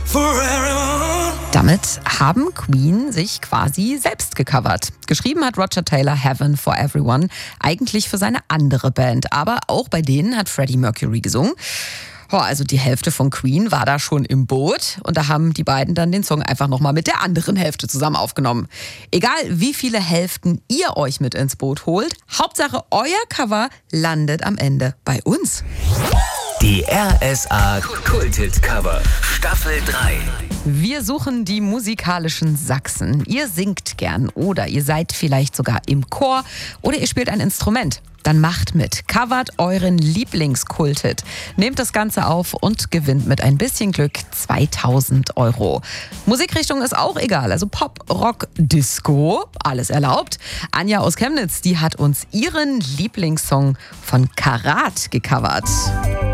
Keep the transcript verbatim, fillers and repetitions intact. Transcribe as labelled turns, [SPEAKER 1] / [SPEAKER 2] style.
[SPEAKER 1] Damit haben Queen sich quasi selbst gecovert. Geschrieben hat Roger Taylor Heaven for Everyone, eigentlich für seine andere Band. Aber auch bei denen hat Freddie Mercury gesungen. Oh, also die Hälfte von Queen war da schon im Boot und da haben die beiden dann den Song einfach nochmal mit der anderen Hälfte zusammen aufgenommen. Egal wie viele Hälften ihr euch mit ins Boot holt, Hauptsache euer Cover landet am Ende bei uns.
[SPEAKER 2] Die R S A Kulthit Cover Staffel drei.
[SPEAKER 1] Wir suchen die musikalischen Sachsen. Ihr singt gern oder ihr seid vielleicht sogar im Chor oder ihr spielt ein Instrument. Dann macht mit, covert euren Lieblingskulthit, nehmt das Ganze auf und gewinnt mit ein bisschen Glück zweitausend Euro. Musikrichtung ist auch egal, also Pop, Rock, Disco, alles erlaubt. Anja aus Chemnitz, die hat uns ihren Lieblingssong von Karat gecovert.